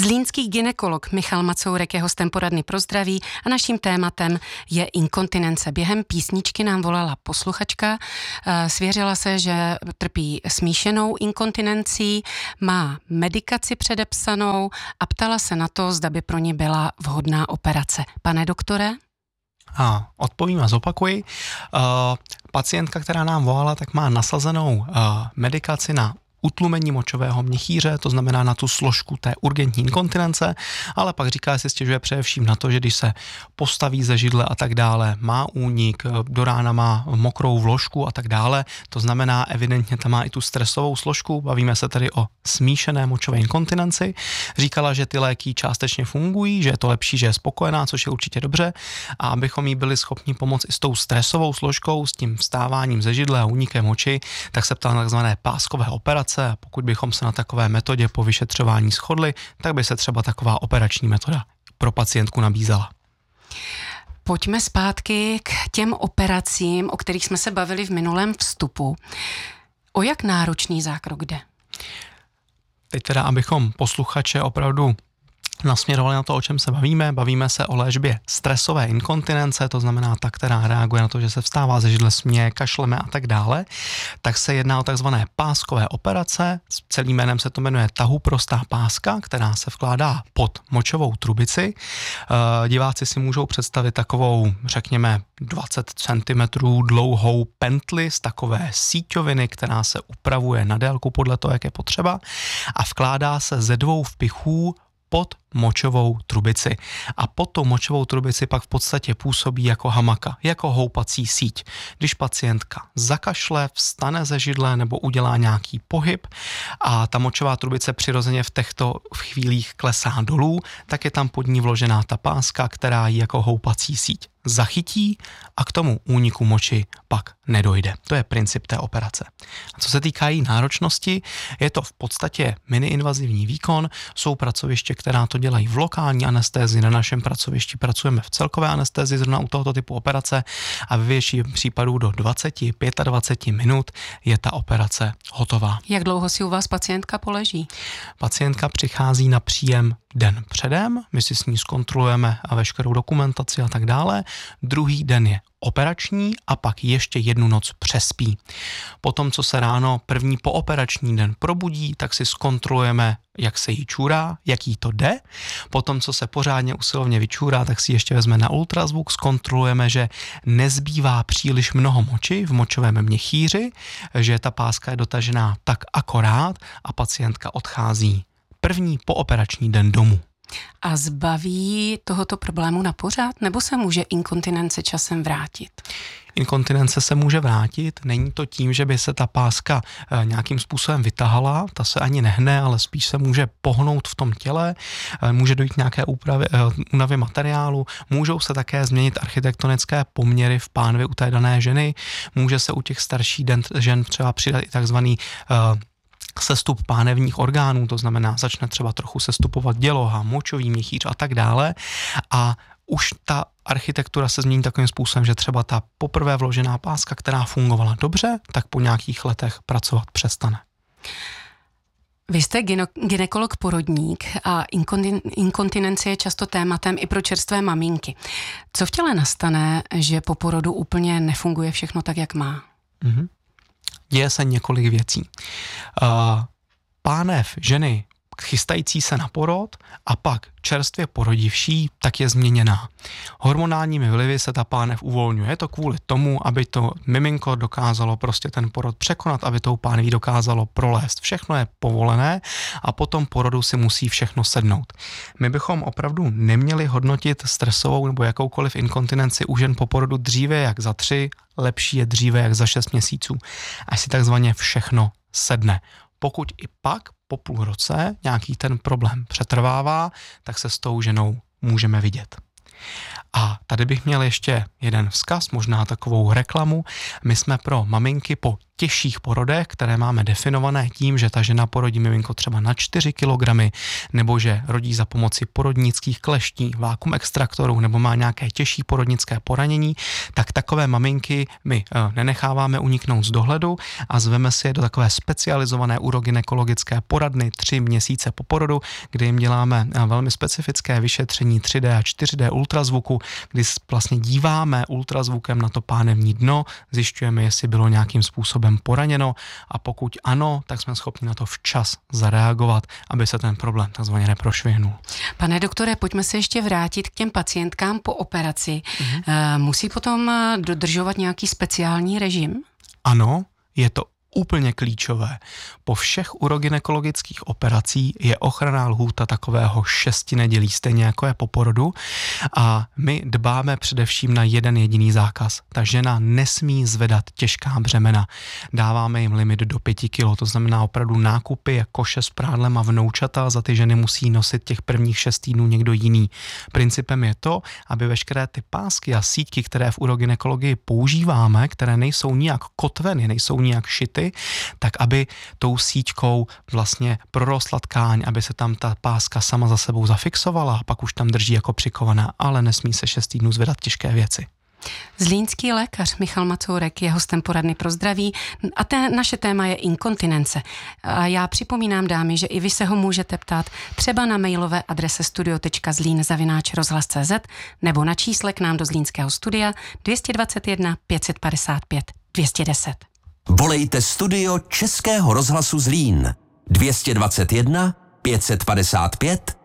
Zlínský gynekolog Michal Macourek je hostem poradny pro zdraví a naším tématem je inkontinence. Během písničky nám volala posluchačka, svěřila se, že trpí smíšenou inkontinencí, má medikaci předepsanou a ptala se na to, zda by pro ní byla vhodná operace. Pane doktore? Odpovím a zopakuji. Pacientka, která nám volala, tak má nasazenou medikaci na utlumení močového měchýře, to znamená na tu složku té urgentní inkontinence, ale pak říká, že si stěžuje především na to, že když se postaví ze židle a tak dále, má únik, do rána má mokrou vložku a tak dále, to znamená evidentně tam má i tu stresovou složku, bavíme se tedy o smíšené močové inkontinenci. Říkala, že ty léky částečně fungují, že je to lepší, že je spokojená, což je určitě dobře, a abychom jí byli schopni pomoct i s tou stresovou složkou, s tím vstáváním ze židle a únikem moči, tak se ptala na takzvané páskové operace. A pokud bychom se na takové metodě po vyšetřování shodli, tak by se třeba taková operační metoda pro pacientku nabízela. Pojďme zpátky k těm operacím, o kterých jsme se bavili v minulém vstupu. O jak náročný zákrok jde? Teď teda, abychom posluchače opravdu nasměrovali na to, o čem se bavíme. Bavíme se o léčbě stresové inkontinence, to znamená ta, která reaguje na to, že se vstává ze židle, směje, kašleme a tak dále. Tak se jedná o takzvané páskové operace. S celým jménem se to jmenuje tahuprostá páska, která se vkládá pod močovou trubici. Diváci si můžou představit takovou, řekněme, 20 cm dlouhou pentli z takové síťoviny, která se upravuje na délku podle toho, jak je potřeba, a vkládá se ze dvou vpichů pod močovou trubici. A pod tou močovou trubici pak v podstatě působí jako hamaka, jako houpací síť. Když pacientka zakašle, vstane ze židle nebo udělá nějaký pohyb a ta močová trubice přirozeně v těchto chvílích klesá dolů, tak je tam pod ní vložená ta páska, která ji jako houpací síť zachytí a k tomu úniku moči pak nedojde. To je princip té operace. A co se týká její náročnosti, je to v podstatě miniinvazivní výkon. Jsou pracoviště, která to dělají v lokální anestezii. Na našem pracovišti pracujeme v celkové anestezii zrovna u tohoto typu operace a ve většině případů do 20-25 minut je ta operace hotová. Jak dlouho si u vás pacientka poleží? Pacientka přichází na příjem den předem, my si s ní zkontrolujeme a veškerou dokumentaci a tak dále. Druhý den je operační a pak ještě jednu noc přespí. Potom, co se ráno první pooperační den probudí, tak si zkontrolujeme, jak se jí čůrá, jak jí to jde. Potom, co se pořádně usilovně vyčůrá, tak si ještě vezme na ultrazvuk, zkontrolujeme, že nezbývá příliš mnoho moči v močovém měchýři, že ta páska je dotažená tak akorát a pacientka odchází první pooperační den domů. A zbaví tohoto problému na pořád, nebo se může inkontinence časem vrátit? Inkontinence se může vrátit, není to tím, že by se ta páska nějakým způsobem vytahala, ta se ani nehne, ale spíš se může pohnout v tom těle, může dojít nějaké únavy materiálu, můžou se také změnit architektonické poměry v pánvi u té dané ženy, může se u těch starších žen třeba přidat i takzvaný sestup pánevních orgánů, to znamená, začne třeba trochu sestupovat děloha, močový měchýř a tak dále a už ta architektura se změní takovým způsobem, že třeba ta poprvé vložená páska, která fungovala dobře, tak po nějakých letech pracovat přestane. Vy jste gynekolog porodník a inkontinence je často tématem i pro čerstvé maminky. Co v těle nastane, že po porodu úplně nefunguje všechno tak, jak má? Děje se několik věcí. Pánev ženy chystající se na porod a pak čerstvě porodivší, tak je změněná. Hormonálními vlivy se ta pánev uvolňuje. Je to kvůli tomu, aby to miminko dokázalo prostě ten porod překonat, aby tou pánví dokázalo prolézt. Všechno je povolené a potom porodu si musí všechno sednout. My bychom opravdu neměli hodnotit stresovou nebo jakoukoliv inkontinenci u žen po porodu dříve jak za 3, lepší je dříve jak za 6 měsíců. Až si takzvaně všechno sedne. Pokud i pak po půl roce nějaký ten problém přetrvává, tak se s tou ženou můžeme vidět. A tady bych měl ještě jeden vzkaz, možná takovou reklamu. My jsme pro maminky po těžších porodech, které máme definované tím, že ta žena porodí miminko třeba na 4 kg, nebo že rodí za pomoci porodnických kleští, vákuum extraktorů, nebo má nějaké těžší porodnické poranění, tak takové maminky my nenecháváme uniknout z dohledu a zveme si je do takové specializované urogynekologické poradny 3 měsíce po porodu, kde jim děláme velmi specifické vyšetření 3D a 4D ultrazvuku, kdy vlastně díváme ultrazvukem na to pánevní dno, zjišťujeme, jestli bylo nějakým způsobem poraněno a pokud ano, tak jsme schopni na to včas zareagovat, aby se ten problém takzvaně neprošvihnul. Pane doktore, pojďme se ještě vrátit k těm pacientkám po operaci. Musí potom dodržovat nějaký speciální režim? Ano, je to úplně klíčové. Po všech urogynekologických operací je ochranná lhůta takového 6 nedělí, stejně jako je po porodu a my dbáme především na jeden jediný zákaz. Ta žena nesmí zvedat těžká břemena. Dáváme jim limit do 5 kg, to znamená opravdu nákupy, koše s prádlem a vnoučata za ty ženy musí nosit těch prvních 6 týdnů někdo jiný. Principem je to, aby veškeré ty pásky a sítky, které v urogynekologii používáme, které nejsou nijak kotveny, nejsou nijak šity, tak aby tou síťkou vlastně prorostla tkáň, aby se tam ta páska sama za sebou zafixovala a pak už tam drží jako přikovaná, ale nesmí se 6 týdnů zvedat těžké věci. Zlínský lékař Michal Macourek je hostem poradny pro zdraví a naše téma je inkontinence. A já připomínám, dámy, že i vy se ho můžete ptát třeba na mailové adrese studio.zlin@rozhlas.cz nebo na čísle k nám do zlínského studia 221 555 210. Volejte studio Českého rozhlasu Zlín 221 555